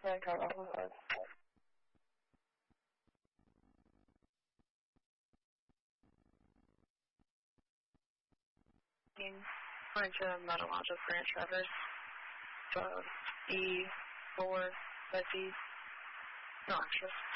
Yeah, car off on 5. Furniture, Metalogic Branch Traverse, E4, 50, no extras.